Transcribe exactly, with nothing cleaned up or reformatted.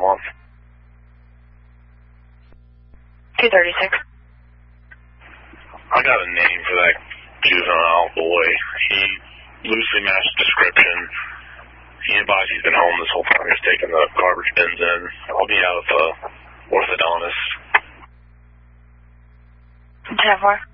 month. two thirty-six. I got a name for that juvenile boy. He loosely matched description. He advised he's been home this whole time. He's taking the garbage bins in. I'll be out of the orthodontist. ten four.